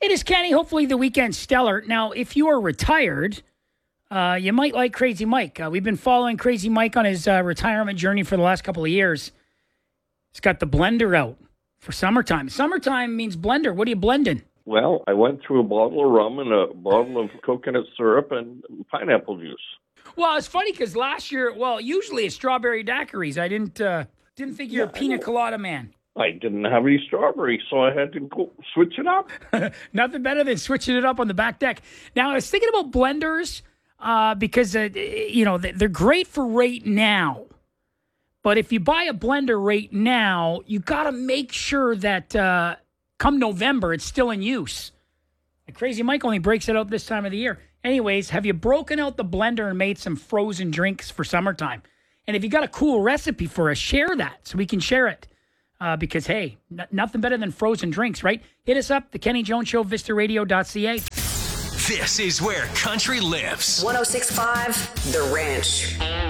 latest, Kenny. Hopefully the weekend's stellar. Now, if you are retired, you might like Crazy Mike. We've been following Crazy Mike on his retirement journey for the last couple of years. He's got the blender out for summertime. Summertime means blender. What are you blending? Well, I went through a bottle of rum and a bottle of coconut syrup and pineapple juice. Well, it's funny because last year, usually it's strawberry daiquiris. I didn't think you're a pina colada man. I didn't have any strawberries, so I had to go switch it up. Nothing better than switching it up on the back deck. Now, I was thinking about blenders because, they're great for right now. But if you buy a blender right now, you got to make sure that come November, it's still in use. And Crazy Mike only breaks it out this time of the year. Anyways, have you broken out the blender and made some frozen drinks for summertime? And if you got a cool recipe for us, share that so we can share it. Because, hey, nothing better than frozen drinks, right? Hit us up, The Kenny Jones Show, VistaRadio.ca. This is where country lives. 106.5 The Ranch.